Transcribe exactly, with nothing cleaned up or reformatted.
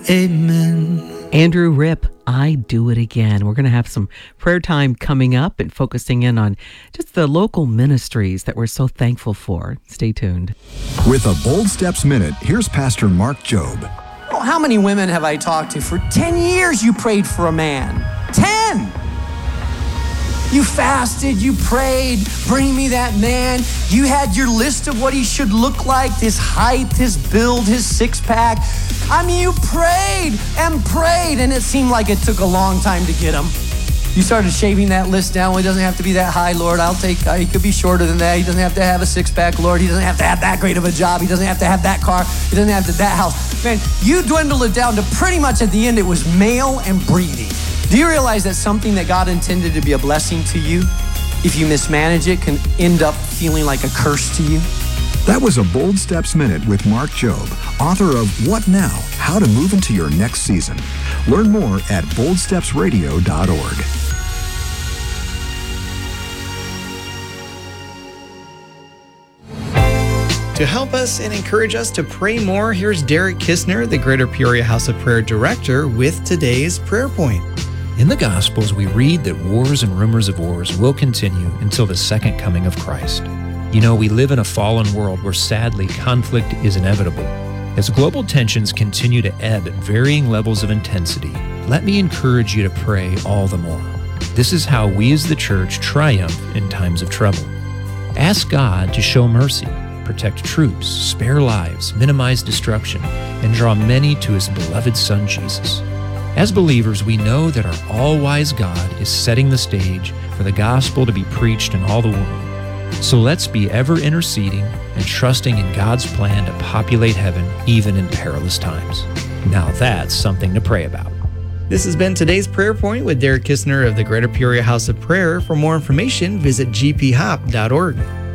Amen. Andrew Ripp, I Do It Again. We're going to have some prayer time coming up and focusing in on just the local ministries that we're so thankful for. Stay tuned. With a Bold Steps Minute, here's Pastor Mark Jobe. Oh, how many women have I talked to? For ten years you prayed for a man. ten! You fasted, you prayed, bring me that man. You had your list of what he should look like, his height, his build, his six pack. I mean, you prayed and prayed, and it seemed like it took a long time to get him. You started shaving that list down. Well, he doesn't have to be that high, Lord. I'll take, uh, he could be shorter than that. He doesn't have to have a six pack, Lord. He doesn't have to have that great of a job. He doesn't have to have that car. He doesn't have to that house. Man, you dwindled it down to pretty much at the end, it was male and breeding. Do you realize that something that God intended to be a blessing to you, if you mismanage it, can end up feeling like a curse to you? That was a Bold Steps Minute with Mark Jobe, author of What Now? How to Move into Your Next Season. Learn more at bold steps radio dot org. To help us and encourage us to pray more, here's Derek Kistner, the Greater Peoria House of Prayer Director, with today's prayer point. In the Gospels, we read that wars and rumors of wars will continue until the second coming of Christ. You know, we live in a fallen world where sadly conflict is inevitable. As global tensions continue to ebb at varying levels of intensity, let me encourage you to pray all the more. This is how we as the church triumph in times of trouble. Ask God to show mercy, protect troops, spare lives, minimize destruction, and draw many to His beloved Son, Jesus. As believers, we know that our all-wise God is setting the stage for the gospel to be preached in all the world. So let's be ever interceding and trusting in God's plan to populate heaven even in perilous times. Now that's something to pray about. This has been today's prayer point with Derek Kistner of the Greater Peoria House of Prayer. For more information, visit g p hop dot org.